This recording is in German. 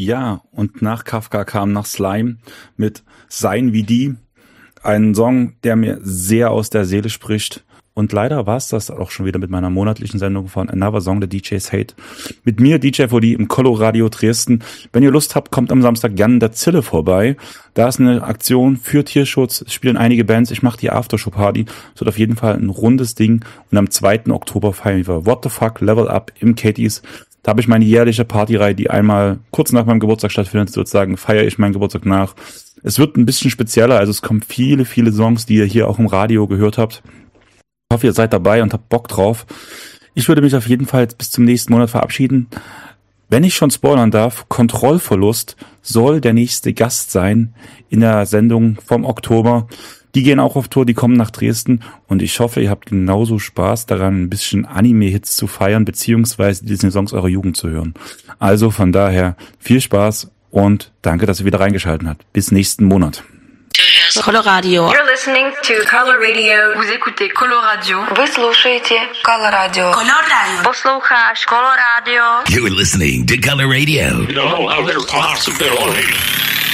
Ja, und nach Kafka kam nach Slime mit Sein wie die. Ein Song, der mir sehr aus der Seele spricht. Und leider war es das auch schon wieder mit meiner monatlichen Sendung von Another Song, der DJ's Hate. Mit mir, DJ VD im Coloradio Dresden. Wenn ihr Lust habt, kommt am Samstag Jan der Zille vorbei. Da ist eine Aktion für Tierschutz. Es spielen einige Bands. Ich mache die Aftershow-Party. Es wird auf jeden Fall ein rundes Ding. Und am 2. Oktober feiern wir What the Fuck Level Up im Katie's. Da habe ich meine jährliche Partyreihe, die einmal kurz nach meinem Geburtstag stattfindet. Sozusagen feiere ich meinen Geburtstag nach. Es wird ein bisschen spezieller. Also es kommen viele, viele Songs, die ihr hier auch im Radio gehört habt. Ich hoffe, ihr seid dabei und habt Bock drauf. Ich würde mich auf jeden Fall bis zum nächsten Monat verabschieden. Wenn ich schon spoilern darf, Kontrollverlust soll der nächste Gast sein in der Sendung vom Oktober. Die gehen auch auf Tour, die kommen nach Dresden und ich hoffe, ihr habt genauso Spaß daran, ein bisschen Anime-Hits zu feiern, beziehungsweise diese Songs eurer Jugend zu hören. Also von daher viel Spaß und danke, dass ihr wieder reingeschaltet habt. Bis nächsten Monat. Coloradio. You're listening to Color Radio. Vous écoutez Coloradio. Вы слушаете Coloradio. Coloradio. Послушаешь Coloradio. You're listening to Color Radio. No other possibility.